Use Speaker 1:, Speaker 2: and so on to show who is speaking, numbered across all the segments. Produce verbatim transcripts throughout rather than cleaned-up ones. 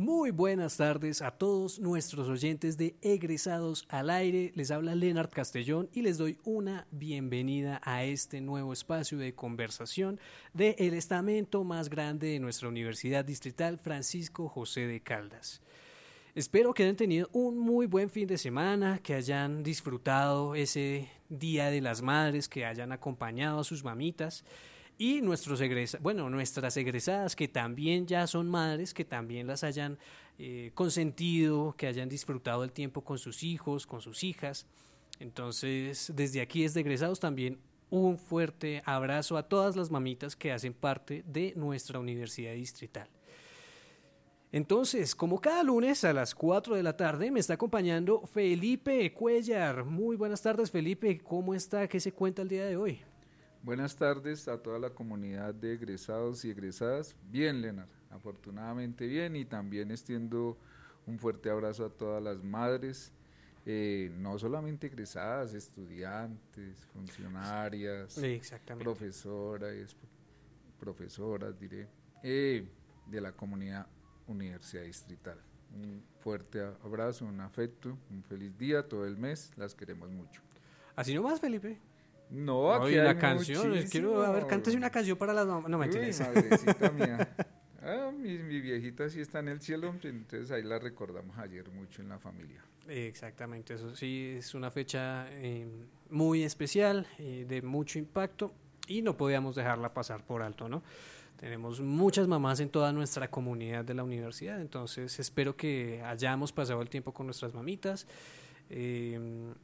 Speaker 1: Muy buenas tardes a todos nuestros oyentes de Egresados al Aire. Les habla Leonard Castellón y les doy una bienvenida a este nuevo espacio de conversación del estamento más grande de nuestra Universidad Distrital, Francisco José de Caldas. Espero que hayan tenido un muy buen fin de semana, que hayan disfrutado ese Día de las Madres, que hayan acompañado a sus mamitas. Y nuestros egresa, bueno, nuestras egresadas que también ya son madres, que también las hayan eh, consentido, que hayan disfrutado el tiempo con sus hijos, con sus hijas. Entonces, desde aquí, desde Egresados, también un fuerte abrazo a todas las mamitas que hacen parte de nuestra Universidad Distrital. Entonces, como cada lunes a las cuatro de la tarde, me está acompañando Felipe Cuellar. Muy buenas tardes, Felipe. ¿Cómo está? ¿Qué se cuenta el día de hoy?
Speaker 2: Buenas tardes a toda la comunidad de egresados y egresadas. Bien, Leonard, afortunadamente bien, y también extiendo un fuerte abrazo a todas las madres, eh, no solamente egresadas, estudiantes, funcionarias, profesoras, profesoras diré, eh, de la comunidad Universidad Distrital. Un fuerte abrazo, un afecto, un feliz día, todo el mes, las queremos mucho.
Speaker 1: Así nomás, Felipe.
Speaker 2: No, aquí
Speaker 1: Oye,
Speaker 2: hay
Speaker 1: la canción,
Speaker 2: muchísimo.
Speaker 1: Quiero, a ver, cántese una canción para las mamás. No, mentira.
Speaker 2: Uy, madrecita mía. Ah, mi, mi viejita sí está en el cielo, entonces ahí la recordamos ayer mucho en la familia.
Speaker 1: Exactamente, eso sí, es una fecha eh, muy especial, eh, de mucho impacto, y no podíamos dejarla pasar por alto, ¿no? Tenemos muchas mamás en toda nuestra comunidad de la universidad, entonces espero que hayamos pasado el tiempo con nuestras mamitas, eh,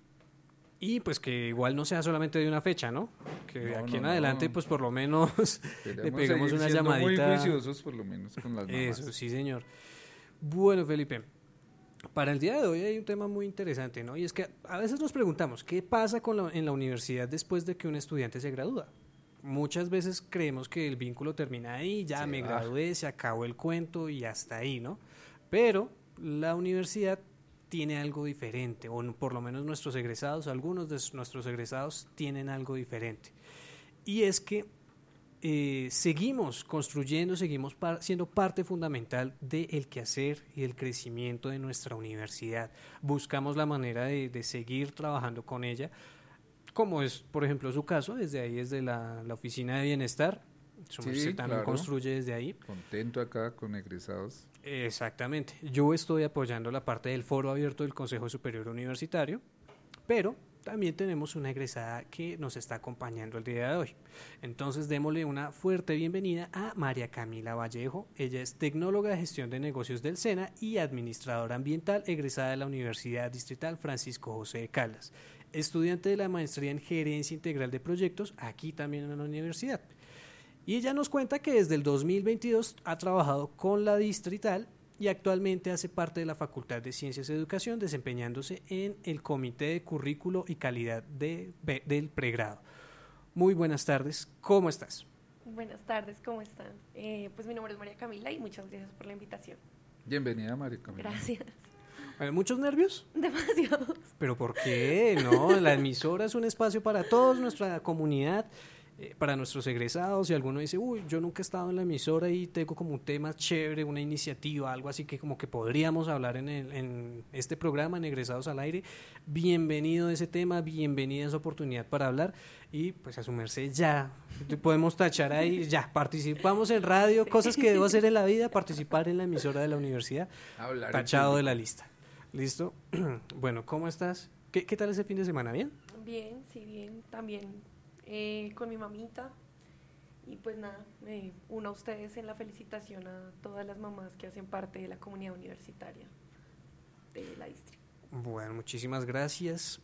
Speaker 1: y pues que igual no sea solamente de una fecha, ¿no? Que de
Speaker 2: no,
Speaker 1: aquí
Speaker 2: no,
Speaker 1: en adelante
Speaker 2: no.
Speaker 1: pues por lo menos le pegamos una
Speaker 2: siendo
Speaker 1: llamadita.
Speaker 2: Muy juiciosos por lo menos con las mamás.
Speaker 1: Eso, sí señor. Bueno, Felipe, para el día de hoy hay un tema muy interesante, ¿no? Y es que a veces nos preguntamos, ¿qué pasa con la, en la universidad después de que un estudiante se gradúa? Muchas veces creemos que el vínculo termina ahí, ya se me va. gradué, se acabó el cuento y hasta ahí, ¿no? Pero la universidad tiene algo diferente, o por lo menos nuestros egresados, algunos de nuestros egresados tienen algo diferente. Y es que eh, seguimos construyendo, seguimos par- siendo parte fundamental del quehacer y del crecimiento de nuestra universidad. Buscamos la manera de, de seguir trabajando con ella, como es, por ejemplo, su caso, desde ahí, desde la, la Oficina de Bienestar. Su
Speaker 2: sí,
Speaker 1: también claro. construye desde ahí.
Speaker 2: Contento acá con egresados.
Speaker 1: Exactamente. Yo estoy apoyando la parte del foro abierto del Consejo Superior Universitario, pero también tenemos una egresada que nos está acompañando el día de hoy. Entonces démosle una fuerte bienvenida a María Camila Vallejo. Ella es tecnóloga de gestión de negocios del SENA y administradora ambiental, egresada de la Universidad Distrital Francisco José de Caldas. Estudiante de la maestría en gerencia integral de proyectos, aquí también en la universidad. Y ella nos cuenta que desde el dos mil veintidós ha trabajado con la Distrital y actualmente hace parte de la Facultad de Ciencias de Educación, desempeñándose en el Comité de Currículo y Calidad de, de, del Pregrado. Muy buenas tardes, ¿cómo estás?
Speaker 3: Buenas tardes, ¿cómo están? Eh, pues mi nombre es María Camila y muchas gracias por la invitación.
Speaker 2: Bienvenida, María Camila.
Speaker 3: Gracias.
Speaker 1: Bueno, ¿muchos nervios?
Speaker 3: Demasiados.
Speaker 1: ¿Pero por qué? No, la emisora es un espacio para toda nuestra comunidad, eh, para nuestros egresados. Y alguno dice, uy, yo nunca he estado en la emisora y tengo como un tema chévere, una iniciativa, algo así que como que podríamos hablar en, el, en este programa, en Egresados al Aire. Bienvenido a ese tema, bienvenida a esa oportunidad para hablar. Y pues a su merced ya, podemos tachar ahí, ya, participamos en radio, sí. Cosas que debo hacer en la vida, participar en la emisora de la universidad, hablar tachado de la lista. ¿Listo? Bueno, ¿cómo estás? ¿Qué, ¿Qué tal ese fin de semana? ¿Bien?
Speaker 3: Bien, sí, bien. También eh, con mi mamita. Y pues nada, me uno a ustedes en la felicitación a todas las mamás que hacen parte de la comunidad universitaria de la Distri.
Speaker 1: Bueno, muchísimas gracias.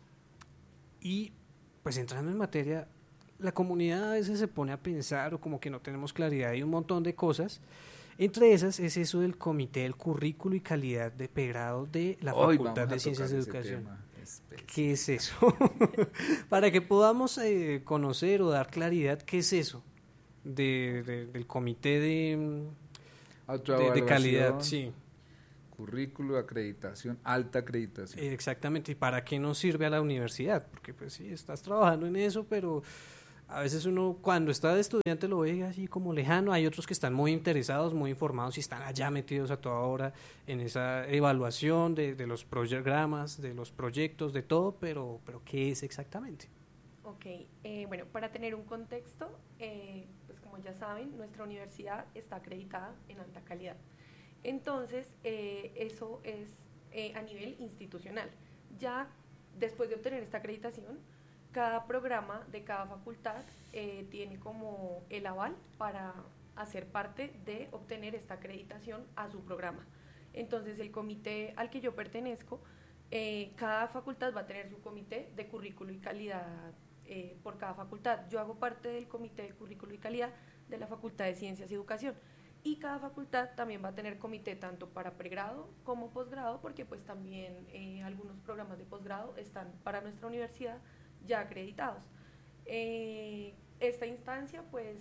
Speaker 1: Y pues entrando en materia, la comunidad a veces se pone a pensar o como que no tenemos claridad y un montón de cosas. Entre esas es eso del Comité del Currículo y Calidad de Pregrado de la
Speaker 2: Hoy
Speaker 1: Facultad de Ciencias de Educación.
Speaker 2: Es
Speaker 1: ¿Qué es eso? Para que podamos eh, conocer o dar claridad, ¿qué es eso de, de, del Comité de, de, de Calidad? Sí.
Speaker 2: Currículo, acreditación, alta acreditación.
Speaker 1: Exactamente, ¿y para qué nos sirve a la universidad? Porque pues sí, estás trabajando en eso, pero a veces uno cuando está de estudiante lo ve así como lejano, hay otros que están muy interesados, muy informados y están allá metidos a toda hora en esa evaluación de, de los programas, de los proyectos, de todo, pero, pero ¿qué es exactamente?
Speaker 3: Ok, eh, bueno, para tener un contexto, eh, pues como ya saben, nuestra universidad está acreditada en alta calidad. Entonces, eh, eso es eh, a nivel institucional. Ya después de obtener esta acreditación, cada programa de cada facultad eh, tiene como el aval para hacer parte de obtener esta acreditación a su programa. Entonces, el comité al que yo pertenezco, eh, cada facultad va a tener su comité de currículo y calidad eh, por cada facultad. Yo hago parte del comité de currículo y calidad de la Facultad de Ciencias y Educación. Y cada facultad también va a tener comité tanto para pregrado como posgrado, porque pues también eh, algunos programas de posgrado están para nuestra universidad ya acreditados. Eh, esta instancia pues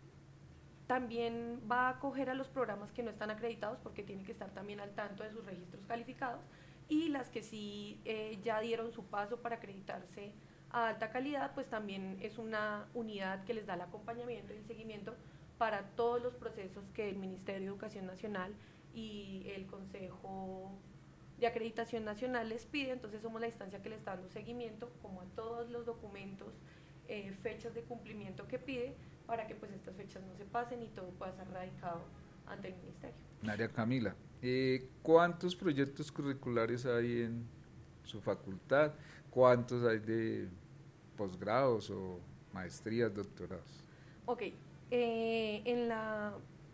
Speaker 3: también va a acoger a los programas que no están acreditados, porque tiene que estar también al tanto de sus registros calificados, y las que sí eh, ya dieron su paso para acreditarse a alta calidad, pues también es una unidad que les da el acompañamiento y el seguimiento para todos los procesos que el Ministerio de Educación Nacional y el Consejo de Acreditación Nacional les pide. Entonces somos la instancia que le está dando seguimiento como a todos los documentos, eh, fechas de cumplimiento que pide, para que pues estas fechas no se pasen y todo pueda ser radicado ante el Ministerio.
Speaker 2: María Camila, eh, ¿cuántos proyectos curriculares hay en su facultad? ¿Cuántos hay de posgrados o maestrías, doctorados?
Speaker 3: Ok, eh, en la...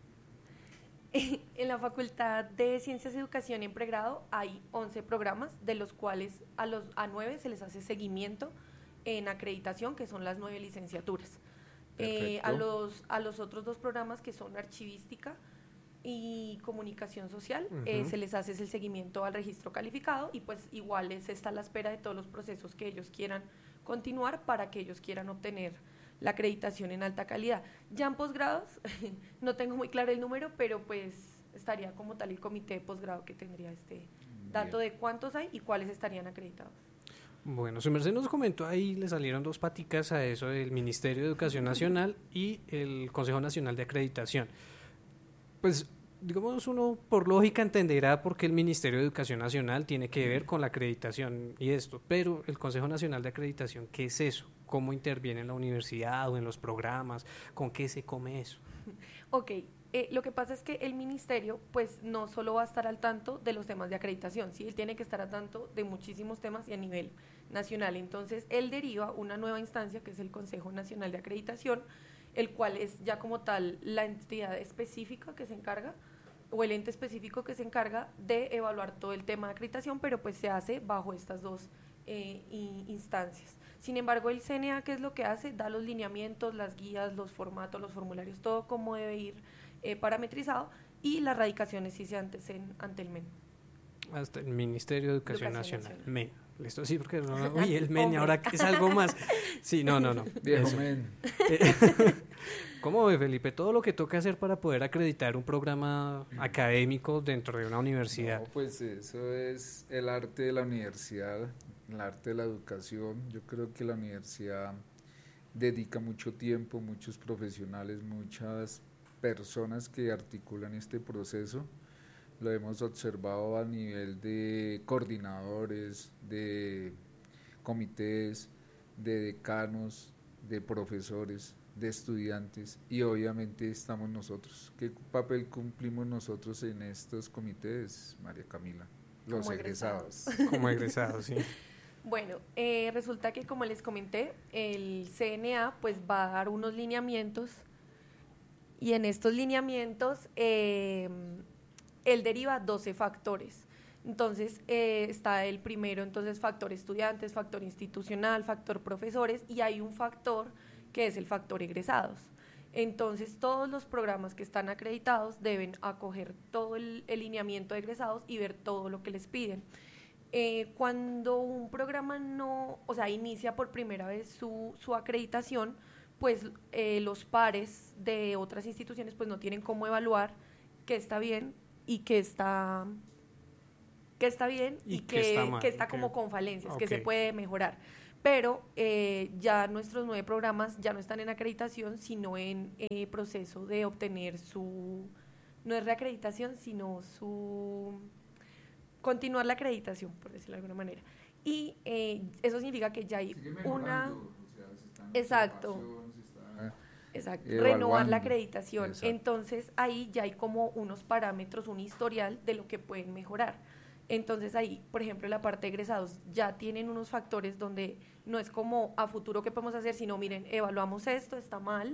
Speaker 3: En la Facultad de Ciencias y Educación en pregrado hay once programas, de los cuales a los a nueve se les hace seguimiento en acreditación, que son las nueve licenciaturas. Eh, a los a los otros dos programas, que son archivística y comunicación social, uh-huh. eh, se les hace el seguimiento al registro calificado, y pues igual es está a la espera de todos los procesos que ellos quieran continuar para que ellos quieran obtener la acreditación en alta calidad. Ya en posgrados, no tengo muy claro el número, pero pues estaría como tal el comité de posgrado que tendría este dato Bien. de cuántos hay y cuáles estarían acreditados.
Speaker 1: Bueno, su merced nos comentó ahí, le salieron dos paticas a eso del Ministerio de Educación Nacional y el Consejo Nacional de Acreditación. Pues, digamos, uno por lógica entenderá por qué el Ministerio de Educación Nacional tiene que ver con la acreditación y esto, pero el Consejo Nacional de Acreditación, ¿qué es eso? ¿Cómo interviene en la universidad o en los programas? ¿Con qué se come eso?
Speaker 3: Ok, eh, lo que pasa es que el ministerio pues no solo va a estar al tanto de los temas de acreditación, ¿sí? Él tiene que estar al tanto de muchísimos temas y a nivel nacional. Entonces, él deriva una nueva instancia que es el Consejo Nacional de Acreditación, el cual es ya como tal la entidad específica que se encarga, o el ente específico que se encarga de evaluar todo el tema de acreditación, pero pues se hace bajo estas dos eh, instancias. Sin embargo, el C N A, ¿qué es lo que hace? Da los lineamientos, las guías, los formatos, los formularios, todo cómo debe ir eh, parametrizado, y las radicaciones sí se anteceden ante el M E N.
Speaker 1: Hasta el Ministerio de Educación, Educación Nacional,
Speaker 3: Nacional.
Speaker 1: M E N. Listo, sí, porque no, uy, el M E N ahora es algo más. Sí, no, no, no.
Speaker 2: Viejo M E N.
Speaker 1: ¿Cómo ve, Felipe? Todo lo que toca hacer para poder acreditar un programa académico dentro de una universidad.
Speaker 2: No, pues eso es el arte de la universidad, el arte de la educación. Yo creo que la universidad dedica mucho tiempo, muchos profesionales, muchas personas que articulan este proceso. Lo hemos observado a nivel de coordinadores, de comités, de decanos, de profesores, de estudiantes, y obviamente estamos nosotros. ¿Qué papel cumplimos nosotros en estos comités, María Camila? Los
Speaker 3: Como
Speaker 2: egresados.
Speaker 3: egresados.
Speaker 1: Como egresados, sí.
Speaker 3: Bueno, eh, resulta que, como les comenté, el C N A pues va a dar unos lineamientos, y en estos lineamientos eh, él deriva doce factores. Entonces eh, está el primero, entonces factor estudiantes, factor institucional, factor profesores, y hay un factor que es el factor egresados. Entonces todos los programas que están acreditados deben acoger todo el, el lineamiento de egresados y ver todo lo que les piden. Eh, cuando un programa no, o sea, inicia por primera vez su, su acreditación, pues eh, los pares de otras instituciones pues no tienen cómo evaluar qué está bien y qué está, qué está bien y, y
Speaker 1: que
Speaker 3: qué
Speaker 1: está, mal,
Speaker 3: que está
Speaker 1: okay.
Speaker 3: como con falencias,
Speaker 1: Okay.
Speaker 3: que se puede mejorar. pero eh, ya nuestros nueve programas ya no están en acreditación, sino en eh, proceso de obtener su, no es reacreditación, sino su, continuar la acreditación, por decirlo de alguna manera. Y eh, eso significa que ya hay una... O sea, se está en exacto. Se está exacto. Renovar la acreditación. Exacto. Entonces ahí ya hay como unos parámetros, un historial de lo que pueden mejorar. Entonces ahí, por ejemplo, la parte de egresados ya tienen unos factores donde no es como a futuro qué podemos hacer, sino miren, evaluamos esto, está mal,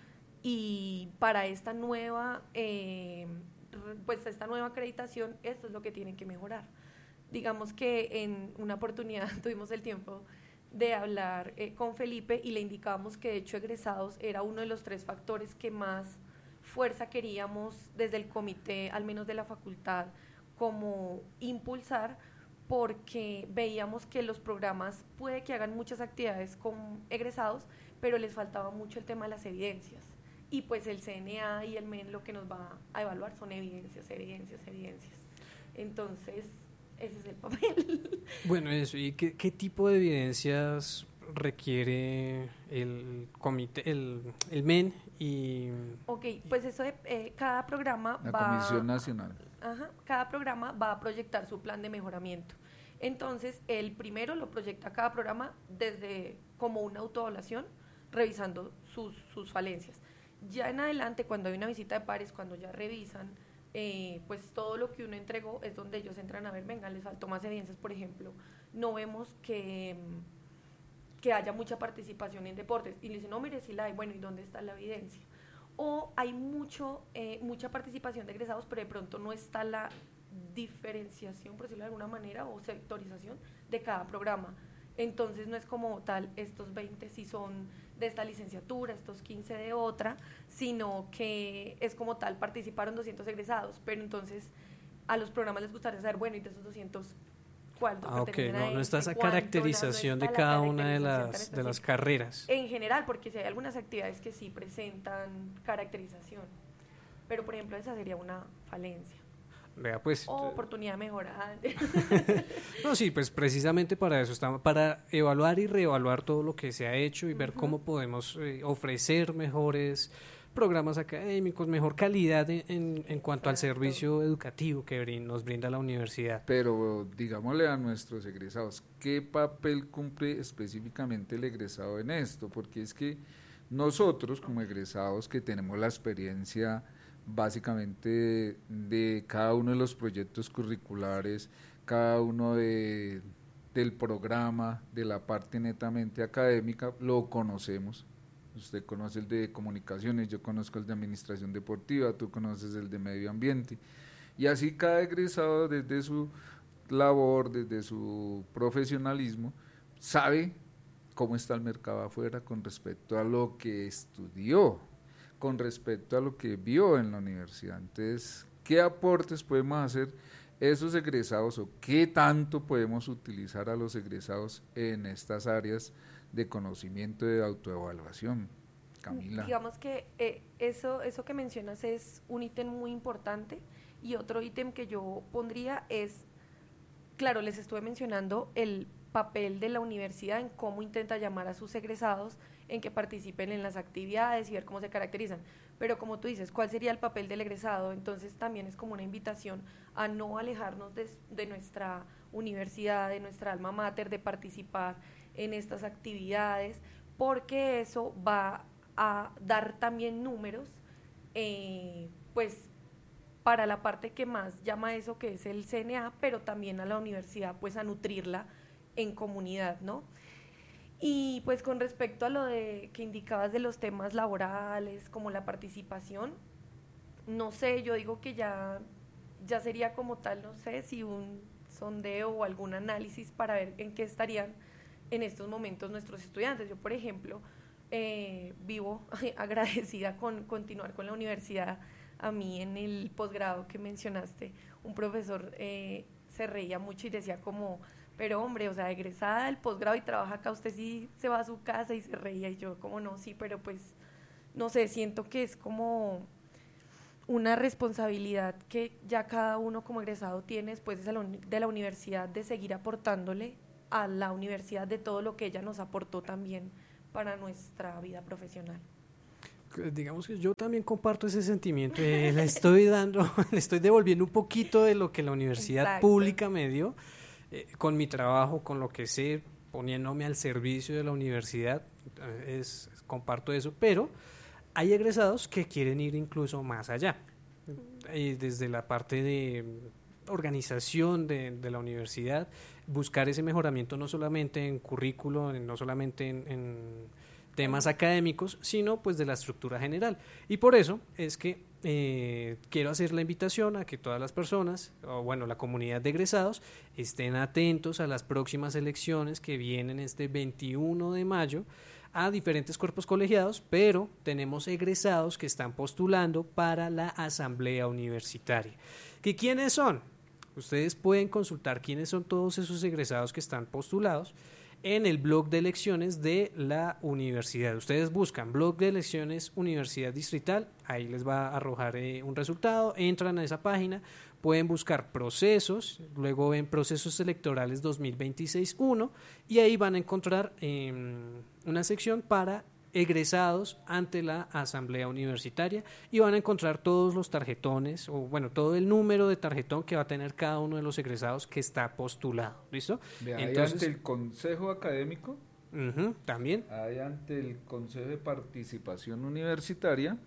Speaker 3: y para esta nueva, eh, pues esta nueva acreditación, esto es lo que tienen que mejorar. Digamos que en una oportunidad tuvimos el tiempo de hablar eh, con Felipe y le indicábamos que de hecho egresados era uno de los tres factores que más fuerza queríamos desde el comité, al menos de la facultad, como impulsar, porque veíamos que los programas puede que hagan muchas actividades con egresados, pero les faltaba mucho el tema de las evidencias. Y pues el C N A y el M E N lo que nos va a evaluar son evidencias, evidencias, evidencias. Entonces, ese es el papel.
Speaker 1: Bueno, eso. ¿Y qué, qué tipo de evidencias requiere el comité, el, el M E N? Y...
Speaker 3: Ok, pues eso de eh, cada programa
Speaker 2: la
Speaker 3: va...
Speaker 2: La Comisión Nacional.
Speaker 3: Ajá, cada programa va a proyectar su plan de mejoramiento. Entonces, el primero lo proyecta cada programa desde como una autoevaluación, revisando sus, sus falencias. Ya en adelante, cuando hay una visita de pares, cuando ya revisan, eh, pues todo lo que uno entregó es donde ellos entran a ver, venga, les faltó más evidencias, por ejemplo, no vemos que, que haya mucha participación en deportes, y le dicen, no, mire, sí la hay, bueno, ¿y dónde está la evidencia? O hay mucho, eh, mucha participación de egresados, pero de pronto no está la diferenciación, por decirlo de alguna manera, o sectorización de cada programa. Entonces no es como tal, estos veinte sí son de esta licenciatura, estos quince de otra, sino que es como tal, participaron doscientos egresados, pero entonces a los programas les gustaría saber, bueno, y de esos doscientos, ¿cuántos
Speaker 1: ah,
Speaker 3: pertenecen
Speaker 1: okay. no,
Speaker 3: a
Speaker 1: no está esa
Speaker 3: este?
Speaker 1: caracterización
Speaker 3: no, no
Speaker 1: de cada una de las, de las carreras.
Speaker 3: En general, porque si hay algunas actividades que sí presentan caracterización, pero por ejemplo esa sería una falencia.
Speaker 1: Vea, pues,
Speaker 3: o oportunidad de mejorar.
Speaker 1: No, sí, pues precisamente para eso estamos, para evaluar y reevaluar todo lo que se ha hecho y uh-huh. ver cómo podemos eh, ofrecer mejores programas académicos, mejor calidad en, en, en cuanto al servicio educativo que brin- nos brinda la universidad.
Speaker 2: Pero digámosle a nuestros egresados, ¿qué papel cumple específicamente el egresado en esto? Porque es que nosotros como egresados que tenemos la experiencia básicamente de, de cada uno de los proyectos curriculares, cada uno de, del programa, de la parte netamente académica, lo conocemos. Usted conoce el de comunicaciones, yo conozco el de administración deportiva, tú conoces el de medio ambiente, y así cada egresado desde su labor, desde su profesionalismo, sabe cómo está el mercado afuera con respecto a lo que estudió, con respecto a lo que vio en la universidad. Entonces, ¿qué aportes podemos hacer esos egresados o qué tanto podemos utilizar a los egresados en estas áreas de conocimiento de autoevaluación? Camila.
Speaker 3: Digamos que eh, eso, eso que mencionas es un ítem muy importante, y otro ítem que yo pondría es, claro, les estuve mencionando el papel de la universidad en cómo intenta llamar a sus egresados en que participen en las actividades y ver cómo se caracterizan, pero como tú dices, ¿cuál sería el papel del egresado? Entonces también es como una invitación a no alejarnos de, de nuestra universidad, de nuestra alma mater, de participar en estas actividades, porque eso va a dar también números, eh, pues para la parte que más llama eso, que es el C N A, pero también a la universidad, pues a nutrirla en comunidad, ¿no? Y pues con respecto a lo de que indicabas de los temas laborales, como la participación, no sé, yo digo que ya, ya sería como tal, no sé, si un sondeo o algún análisis para ver en qué estarían en estos momentos nuestros estudiantes. Yo, por ejemplo, eh, vivo agradecida con continuar con la universidad. A mí en el posgrado que mencionaste, un profesor eh, se reía mucho y decía como, pero hombre, o sea, egresada del posgrado y trabaja acá, usted sí se va a su casa, y se reía, y yo como no, sí, pero pues, no sé, siento que es como una responsabilidad que ya cada uno como egresado tiene después de la, de la universidad, de seguir aportándole a la universidad de todo lo que ella nos aportó también para nuestra vida profesional.
Speaker 1: Digamos que yo también comparto ese sentimiento, eh, le estoy dando, le estoy devolviendo un poquito de lo que la universidad
Speaker 3: Exacto.
Speaker 1: pública me dio, eh, con mi trabajo, con lo que sé, poniéndome al servicio de la universidad, eh, es, comparto eso, pero hay egresados que quieren ir incluso más allá, eh, desde la parte de organización de, de la universidad, buscar ese mejoramiento no solamente en currículo, no solamente en, en temas académicos, sino pues de la estructura general. Y por eso es que eh, quiero hacer la invitación a que todas las personas, o bueno, la comunidad de egresados, estén atentos a las próximas elecciones que vienen este veintiuno de mayo a diferentes cuerpos colegiados, pero tenemos egresados que están postulando para la asamblea universitaria. ¿Que quiénes son? Ustedes pueden consultar quiénes son todos esos egresados que están postulados en el blog de elecciones de la universidad. Ustedes buscan blog de elecciones Universidad Distrital, ahí les va a arrojar eh, un resultado, entran a esa página, pueden buscar procesos, luego ven procesos electorales dos mil veintiséis uno y ahí van a encontrar eh, una sección para egresados ante la asamblea universitaria y van a encontrar todos los tarjetones o bueno, todo el número de tarjetón que va a tener cada uno de los egresados que está postulado, ¿listo?
Speaker 2: De ahí
Speaker 1: Entonces,
Speaker 2: ante el consejo académico,
Speaker 1: uh-huh, también.
Speaker 2: hay ante el consejo de participación universitaria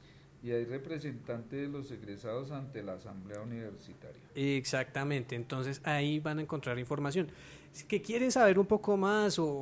Speaker 2: y hay representante de los egresados ante la asamblea universitaria.
Speaker 1: Exactamente, entonces ahí van a encontrar información. Si que quieren saber un poco más o,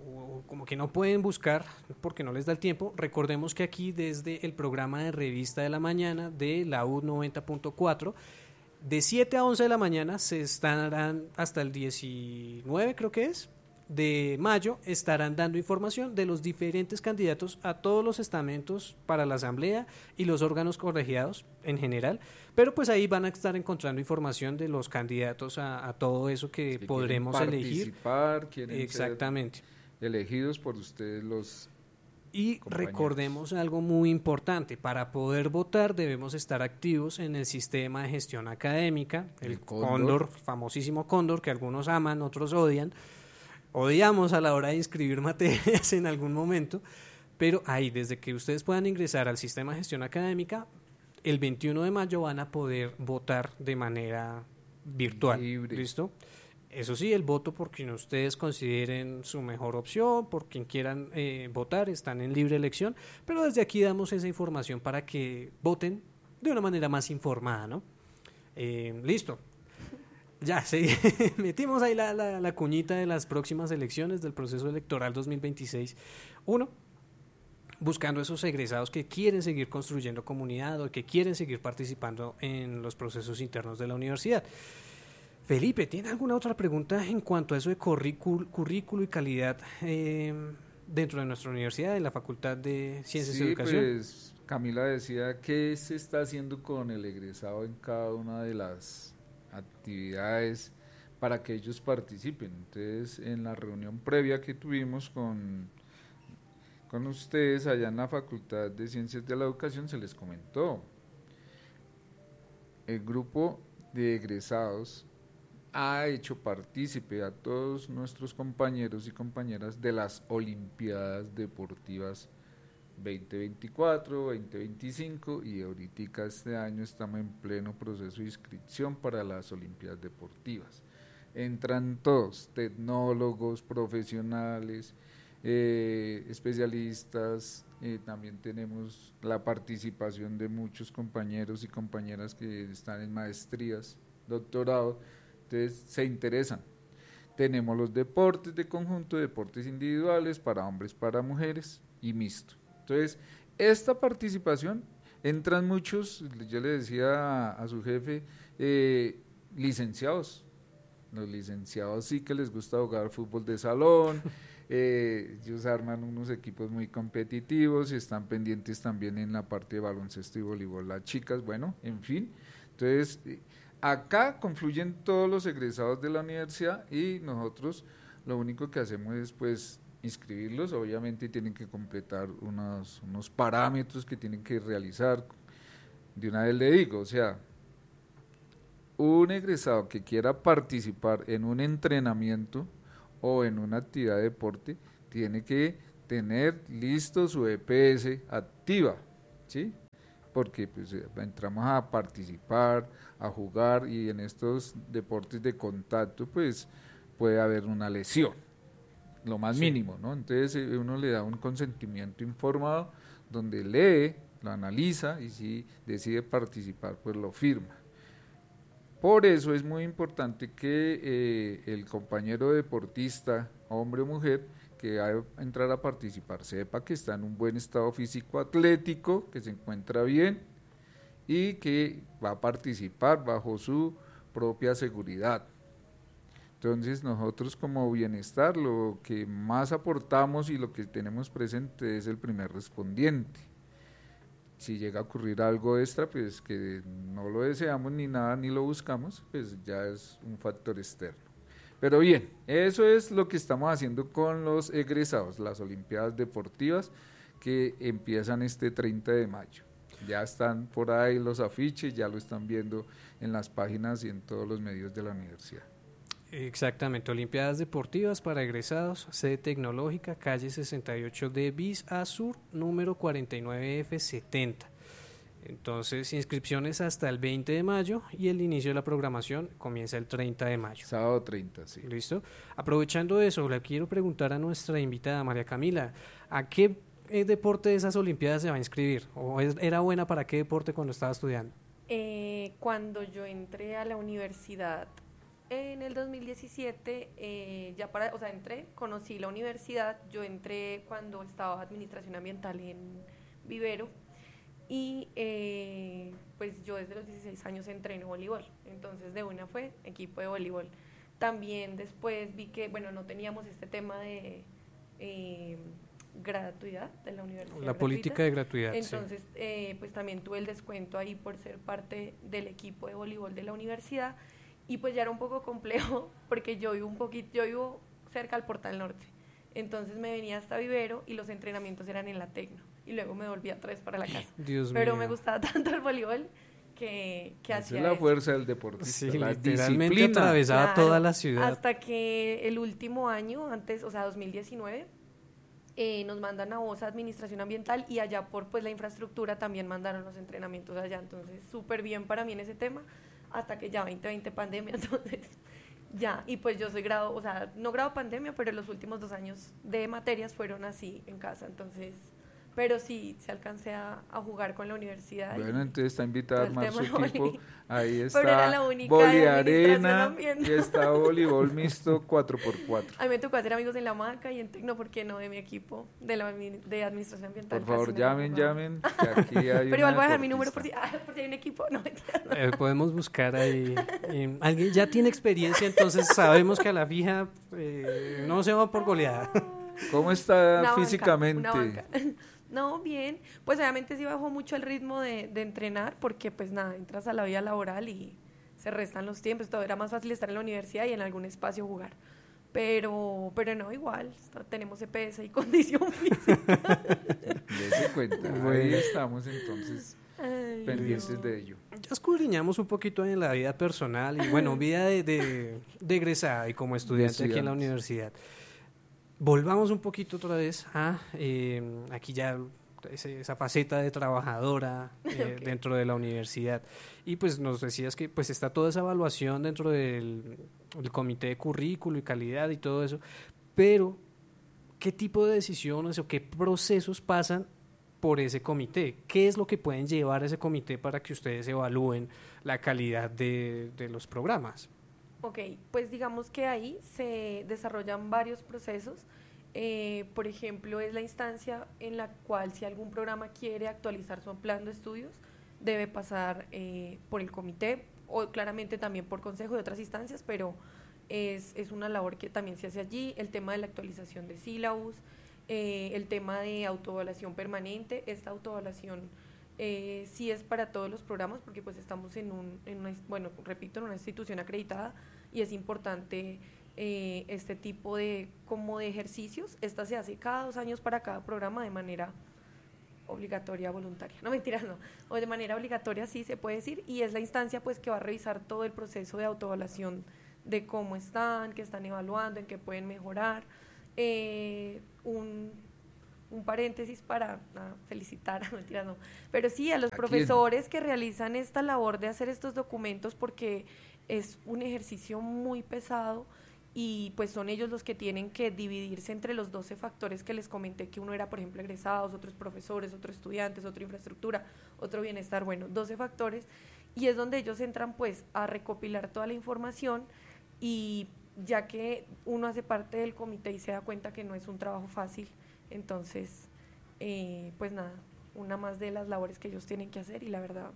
Speaker 1: o como que no pueden buscar porque no les da el tiempo, recordemos que aquí desde el programa de Revista de la Mañana de la U noventa punto cuatro, de siete a once de la mañana se estarán hasta el diecinueve, creo que es, de mayo, estarán dando información de los diferentes candidatos a todos los estamentos para la asamblea y los órganos colegiados en general, pero pues ahí van a estar encontrando información de los candidatos a, a todo eso que,
Speaker 2: que
Speaker 1: podremos
Speaker 2: quieren
Speaker 1: elegir.
Speaker 2: Participar, quieren
Speaker 1: Exactamente.
Speaker 2: ser elegidos por ustedes los
Speaker 1: Y
Speaker 2: compañeros.
Speaker 1: Recordemos algo muy importante, para poder votar debemos estar activos en el sistema de gestión académica, el,
Speaker 2: El Cóndor.
Speaker 1: Cóndor, famosísimo Cóndor, que algunos aman, otros odian. Odiamos a la hora de inscribir materias en algún momento, pero ahí, desde que ustedes puedan ingresar al sistema de gestión académica, el veintiuno de mayo van a poder votar de manera virtual.
Speaker 2: Libre.
Speaker 1: ¿Listo? Eso sí, el voto por quien ustedes consideren su mejor opción, por quien quieran eh, votar, están en libre elección, pero desde aquí damos esa información para que voten de una manera más informada, ¿no? Eh, listo. Ya, sí, metimos ahí la, la, la cuñita de las próximas elecciones del proceso electoral dos mil veintiséis. Uno, buscando esos egresados que quieren seguir construyendo comunidad o que quieren seguir participando en los procesos internos de la universidad. Felipe, ¿tiene alguna otra pregunta en cuanto a eso de currículo, currículo y calidad eh, dentro de nuestra universidad, en la Facultad de Ciencias
Speaker 2: Sí,
Speaker 1: y Educación?
Speaker 2: pues Camila decía qué se está haciendo con el egresado en cada una de las actividades para que ellos participen. Entonces, en la reunión previa que tuvimos con, con ustedes allá en la Facultad de Ciencias de la Educación, se les comentó. El grupo de egresados ha hecho partícipe a todos nuestros compañeros y compañeras de las Olimpiadas Deportivas veinte veinticuatro, veinte veinticinco y ahorita este año estamos en pleno proceso de inscripción para las Olimpiadas Deportivas. Entran todos, tecnólogos, profesionales, eh, especialistas, eh, también tenemos la participación de muchos compañeros y compañeras que están en maestrías, doctorado, entonces se interesan. Tenemos los deportes de conjunto, deportes individuales para hombres, para mujeres y mixto. Entonces, esta participación, entran muchos, yo le decía a, a su jefe, eh, licenciados. Los licenciados sí que les gusta jugar fútbol de salón, eh, ellos arman unos equipos muy competitivos y están pendientes también en la parte de baloncesto y voleibol las chicas, bueno, en fin. Entonces, acá confluyen todos los egresados de la universidad y nosotros lo único que hacemos es pues inscribirlos, obviamente tienen que completar unos, unos parámetros que tienen que realizar. De una vez le digo, o sea, un egresado que quiera participar en un entrenamiento o en una actividad de deporte, tiene que tener listo su E P S activa, ¿sí? Porque pues entramos a participar, a jugar, y en estos deportes de contacto pues puede haber una lesión, lo más sí. mínimo, ¿no? Entonces uno le da un consentimiento informado donde lee, lo analiza, y si decide participar pues lo firma. Por eso es muy importante que eh, el compañero deportista, hombre o mujer, que va a entrar a participar, sepa que está en un buen estado físico atlético, que se encuentra bien y que va a participar bajo su propia seguridad. Entonces nosotros como bienestar lo que más aportamos y lo que tenemos presente es el primer respondiente. Si llega a ocurrir algo extra, pues que no lo deseamos ni nada, ni lo buscamos, pues ya es un factor externo. Pero bien, eso es lo que estamos haciendo con los egresados, las Olimpiadas Deportivas que empiezan este treinta de mayo. Ya están por ahí los afiches, ya lo están viendo en las páginas y en todos los medios de la universidad.
Speaker 1: Exactamente, Olimpiadas Deportivas para egresados, sede tecnológica, calle sesenta y ocho D bis A Sur, número cuarenta y nueve F setenta. Entonces, inscripciones hasta el veinte de mayo y el inicio de la programación comienza el treinta de mayo.
Speaker 2: Sábado treinta, sí.
Speaker 1: ¿Listo? Aprovechando eso, le quiero preguntar a nuestra invitada, María Camila, ¿a qué deporte de esas Olimpiadas se va a inscribir? ¿O era buena para qué deporte cuando estaba estudiando?
Speaker 3: Eh, cuando yo entré a la universidad en el dos mil diecisiete, eh, ya para, o sea, entré, conocí la universidad, yo entré cuando estaba administración ambiental en Vivero, y eh, pues yo desde los dieciséis años entreno voleibol, entonces de una fue equipo de voleibol. También después vi que, bueno, no teníamos este tema de eh, gratuidad de la universidad.
Speaker 1: La
Speaker 3: gratuita.
Speaker 1: Política de gratuidad,
Speaker 3: entonces,
Speaker 1: sí.
Speaker 3: eh, pues también tuve el descuento ahí por ser parte del equipo de voleibol de la universidad, y pues ya era un poco complejo porque yo vivo un poquito, yo vivo cerca al Portal Norte, entonces me venía hasta Vivero y los entrenamientos eran en la Tecno, y luego me volvía a tres para la casa.
Speaker 1: Dios
Speaker 3: Pero
Speaker 1: mío.
Speaker 3: me gustaba tanto el voleibol que, que hacía
Speaker 2: es la
Speaker 3: eso.
Speaker 2: Fuerza del deportista,
Speaker 1: sí,
Speaker 2: la
Speaker 1: literalmente
Speaker 2: disciplina.
Speaker 1: atravesaba
Speaker 3: Claro,
Speaker 1: toda la ciudad.
Speaker 3: Hasta que el último año, antes, o sea, dos mil diecinueve, eh, nos mandan a voz a Administración Ambiental, y allá por pues la infraestructura también mandaron los entrenamientos allá, entonces súper bien para mí en ese tema, hasta que ya veinte veinte pandemia, entonces ya, y pues yo soy grado, o sea, no grado pandemia, pero los últimos dos años de materias fueron así en casa, entonces, pero sí, se alcancé a, a jugar con la universidad.
Speaker 2: Bueno, entonces está invitada a armar su
Speaker 3: tema
Speaker 2: equipo,
Speaker 3: voli.
Speaker 2: ahí
Speaker 3: Pero era la
Speaker 2: está
Speaker 3: única
Speaker 2: Boli
Speaker 3: de
Speaker 2: Arena
Speaker 3: administración
Speaker 2: y está voleibol mixto cuatro por cuatro.
Speaker 3: A mí me tocó hacer amigos en la Maca y en Tecno, porque no de mi equipo de la de administración ambiental.
Speaker 2: Por favor,
Speaker 3: casi no
Speaker 2: llamen,
Speaker 3: me jugaba.
Speaker 2: llamen, que aquí hay
Speaker 3: Pero igual voy a dejar mi número por
Speaker 2: deportista.
Speaker 3: si, ah, por si hay un equipo. No, mentira, no.
Speaker 1: Eh, podemos buscar ahí. eh, alguien ya tiene experiencia, entonces sabemos que a la fija eh, no se va por goleada.
Speaker 2: ¿Cómo está
Speaker 3: Una banca,
Speaker 2: físicamente?
Speaker 3: una banca. No, bien. Pues obviamente sí bajó mucho el ritmo de, de entrenar, porque pues nada, entras a la vida laboral y se restan los tiempos. Todo era más fácil estar en la universidad y en algún espacio jugar. Pero, pero no, igual, tenemos E P S y condición física.
Speaker 2: Dese cuenta,
Speaker 1: Bueno.
Speaker 2: ahí estamos entonces
Speaker 3: Ay,
Speaker 2: pendientes
Speaker 3: no.
Speaker 2: de ello.
Speaker 1: Ya escudriñamos un poquito en la vida personal y bueno, vida de, de, de egresada y como estudiante aquí en la
Speaker 2: estudiantes.
Speaker 1: universidad. Volvamos un poquito otra vez a eh, aquí ya ese- esa faceta de trabajadora eh,
Speaker 3: Ok.
Speaker 1: dentro de la universidad. Y pues nos decías que pues está toda esa evaluación dentro del el comité de currículo y calidad y todo eso, pero ¿qué tipo de decisiones o qué procesos pasan por ese comité? ¿Qué es lo que pueden llevar a ese comité para que ustedes evalúen la calidad de, de los programas?
Speaker 3: Ok, pues digamos que ahí se desarrollan varios procesos. Eh, por ejemplo, es la instancia en la cual, si algún programa quiere actualizar su plan de estudios, debe pasar eh, por el comité, o claramente también por consejo de otras instancias, pero es, es una labor que también se hace allí. El tema de la actualización de sílabus, eh, el tema de autoevaluación permanente. Esta autoevaluación eh, sí es para todos los programas, porque pues estamos en un, en una, bueno, repito, en una institución acreditada, y es importante eh, este tipo de, como de ejercicios. Esta se hace cada dos años para cada programa de manera obligatoria, voluntaria, no mentiras, no, o de manera obligatoria sí se puede decir, y es la instancia pues que va a revisar todo el proceso de autoevaluación de cómo están, qué están evaluando, en qué pueden mejorar. Eh, un, un paréntesis para ah, felicitar, mentira, no, pero sí a los
Speaker 2: ¿A
Speaker 3: profesores quién? Que realizan esta labor de hacer estos documentos, porque es un ejercicio muy pesado y pues son ellos los que tienen que dividirse entre los doce factores que les comenté, que uno era, por ejemplo, egresados, otros profesores, otros estudiantes, otra infraestructura, otro bienestar, bueno, doce factores, y es donde ellos entran pues a recopilar toda la información, y ya que uno hace parte del comité y se da cuenta que no es un trabajo fácil, entonces eh, pues nada, una más de las labores que ellos tienen que hacer, y la verdad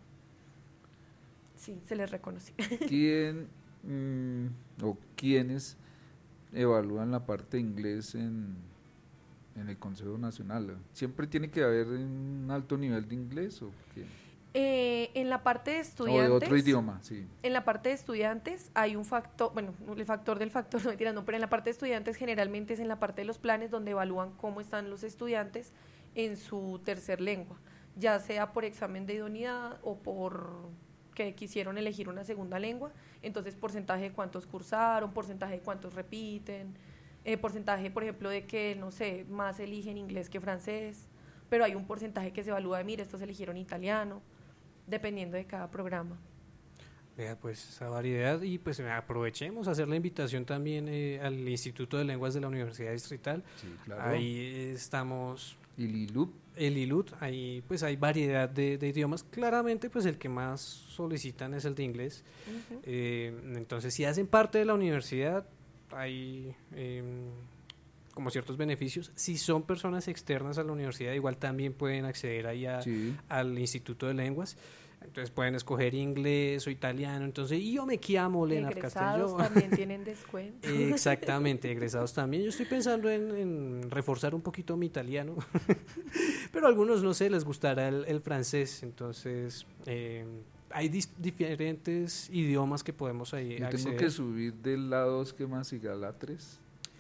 Speaker 3: sí, se les reconoce.
Speaker 2: ¿Quién mmm, o quiénes evalúan la parte de inglés en, en el Consejo Nacional? ¿Siempre tiene que haber un alto nivel de inglés o qué?
Speaker 3: Eh, en la parte de estudiantes.
Speaker 2: O de otro idioma, sí.
Speaker 3: En la parte de estudiantes hay un factor, bueno, el factor del factor, no mentira, no, pero en la parte de estudiantes generalmente es en la parte de los planes donde evalúan cómo están los estudiantes en su tercer lengua, ya sea por examen de idoneidad o por que quisieron elegir una segunda lengua, entonces porcentaje de cuántos cursaron, porcentaje de cuántos repiten, eh, porcentaje, por ejemplo, de que, no sé, más eligen inglés que francés, pero hay un porcentaje que se evalúa de, mira, estos eligieron italiano, dependiendo de cada programa.
Speaker 1: Vea, pues esa variedad, y pues aprovechemos a hacer la invitación también eh, al Instituto de Lenguas de la Universidad Distrital.
Speaker 2: Sí, claro.
Speaker 1: Ahí estamos.
Speaker 2: ¿Y el I L U T?
Speaker 1: El I L U T, ahí pues hay variedad de, de idiomas. Claramente pues el que más solicitan es el de inglés. Uh-huh. Eh, entonces si hacen parte de la universidad hay eh, como ciertos beneficios. Si son personas externas a la universidad, igual también pueden acceder ahí a, sí. al Instituto de Lenguas. Entonces pueden escoger inglés o italiano. Entonces, y yo me llamo Lennart Castellón.
Speaker 3: Egresados también tienen descuento.
Speaker 1: Exactamente, egresados también. Yo estoy pensando en, en reforzar un poquito mi italiano, pero a algunos, no sé, les gustará el, el francés. Entonces, eh, hay dis- diferentes idiomas que podemos ahí
Speaker 2: Yo
Speaker 1: acceder.
Speaker 2: tengo que subir del A dos, ¿qué más sigue? ¿Al A tres?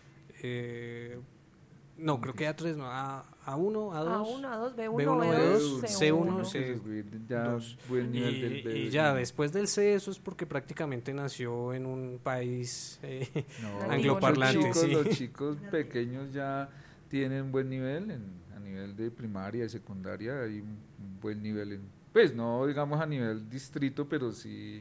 Speaker 1: Eh... No, creo que A tres no, A, A1, A2,
Speaker 3: A1, A2, B1,
Speaker 1: B1,
Speaker 3: B2,
Speaker 1: B2, C uno,
Speaker 3: C
Speaker 1: dos.
Speaker 2: Buen nivel
Speaker 1: y,
Speaker 2: del B dos.
Speaker 1: Y ya después del C, eso es porque prácticamente nació en un país eh,
Speaker 2: no,
Speaker 1: angloparlante.
Speaker 2: Los chicos,
Speaker 1: sí.
Speaker 2: los chicos pequeños ya tienen buen nivel, en, a nivel de primaria y secundaria hay un, un buen nivel, en, pues no digamos a nivel distrito, pero sí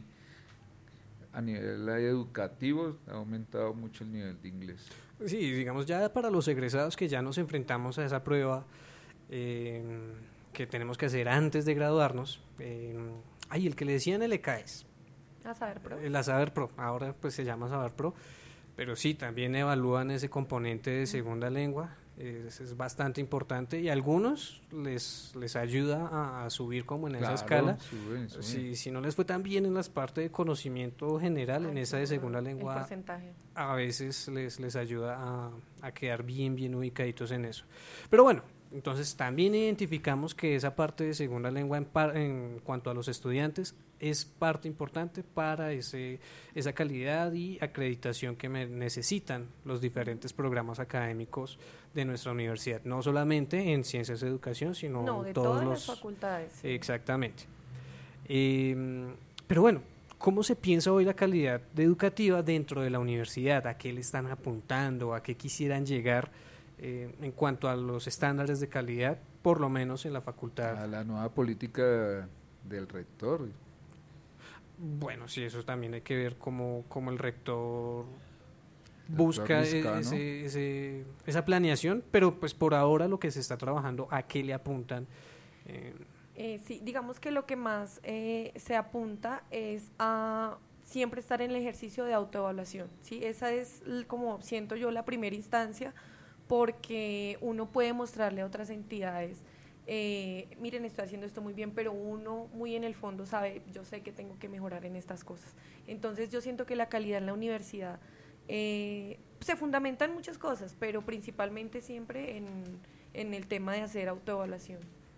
Speaker 2: a nivel educativo ha aumentado mucho el nivel de inglés.
Speaker 1: Sí, digamos ya para los egresados que ya nos enfrentamos a esa prueba eh, que tenemos que hacer antes de graduarnos, eh, ay, el que le decían el E C A E S,
Speaker 3: a Saber Pro,
Speaker 1: el a Saber Pro, ahora pues se llama Saber Pro, pero sí, también evalúan ese componente de segunda lengua, es, es bastante importante, y a algunos les, les ayuda a, a subir como en
Speaker 2: claro,
Speaker 1: esa escala.
Speaker 2: Suben, suben.
Speaker 1: Si, si no les fue tan bien en las partes de conocimiento general, ay, en esa de segunda lengua, a veces les, les ayuda a, a quedar bien, bien ubicaditos en eso. Pero bueno, entonces también identificamos que esa parte de segunda lengua en, par, en cuanto a los estudiantes es parte importante para ese, esa calidad y acreditación que me necesitan los diferentes programas académicos de nuestra universidad, no solamente en ciencias de educación, sino
Speaker 3: no, de
Speaker 1: todos
Speaker 3: todas
Speaker 1: los,
Speaker 3: las facultades. Sí.
Speaker 1: Exactamente. Eh, pero bueno, ¿cómo se piensa hoy la calidad de educativa dentro de la universidad? ¿A qué le están apuntando? ¿A qué quisieran llegar eh, en cuanto a los estándares de calidad, por lo menos en la facultad?
Speaker 2: A la nueva política del rector.
Speaker 1: Bueno, sí, eso también hay que ver cómo, cómo el rector busca Risca, ese, ¿no? ese, esa planeación, pero pues por ahora lo que se está trabajando, ¿a qué le apuntan?
Speaker 3: Eh, eh, sí, digamos que lo que más eh, se apunta es a siempre estar en el ejercicio de autoevaluación, ¿sí? Esa es, como siento yo, la primera instancia, porque uno puede mostrarle a otras entidades, eh, miren, estoy haciendo esto muy bien, pero uno muy en el fondo sabe, yo sé que tengo que mejorar en estas cosas. Entonces yo siento que la calidad en la universidad eh, se fundamenta en muchas cosas, pero principalmente siempre en, en el tema de hacer autoevaluación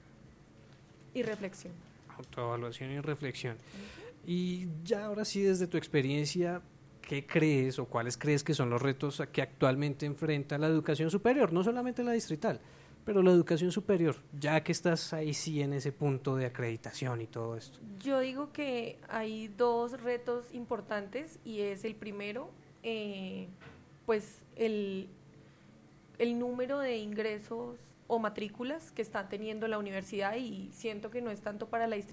Speaker 3: y reflexión.
Speaker 1: Autoevaluación y reflexión. Uh-huh. Y ya ahora sí, desde tu experiencia, ¿qué crees o cuáles crees que son los retos que actualmente enfrenta la educación superior, no solamente la distrital, Pero la educación superior, ya que estás ahí sí en ese punto de acreditación y todo esto.
Speaker 3: Yo digo que hay dos retos importantes y es el primero, eh, pues el, el número de ingresos o matrículas que está teniendo la universidad, y siento que no es tanto para la